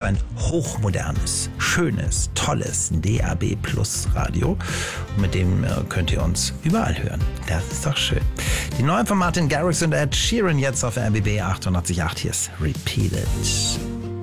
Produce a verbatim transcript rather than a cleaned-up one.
ein hochmodernes, schönes, tolles D A B Plus Radio. Und mit dem äh, könnt ihr uns überall hören. Das ist doch schön. Die neuen von Martin Garrix und Ed Sheeran jetzt auf R B B achtundachtzig Komma acht. Hier ist Repeat It.